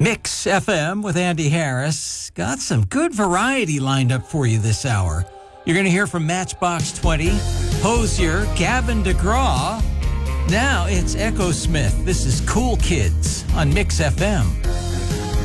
Mix FM with Andy Harris. Got some good variety lined up for you this hour. You're going to hear from Matchbox 20, Hozier, Gavin DeGraw. Now it's Echo Smith. This is Cool Kids on Mix FM.